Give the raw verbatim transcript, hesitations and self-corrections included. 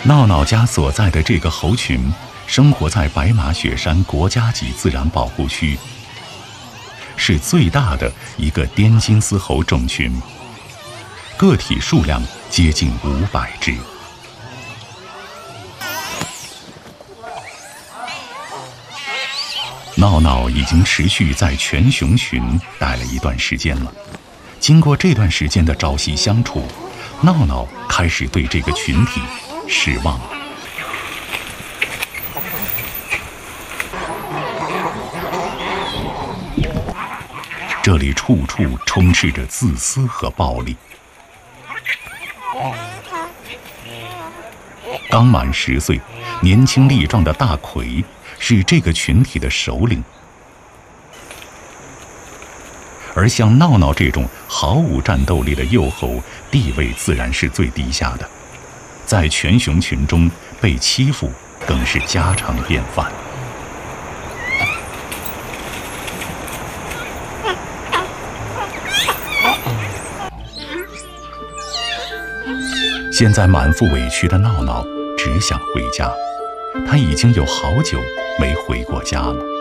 闹闹家所在的这个猴群，生活在白马雪山国家级自然保护区，是最大的一个滇金丝猴种群，个体数量接近五百只。闹闹已经持续在全熊群待了一段时间了。经过这段时间的朝夕相处，闹闹开始对这个群体失望了。这里处处充斥着自私和暴力。刚满十岁、年轻力壮的大奎是这个群体的首领，而像闹闹这种毫无战斗力的幼猴，地位自然是最低下的，在全熊群中被欺负更是家常便饭。现在满腹委屈的闹闹只想回家，他已经有好久没回过家了。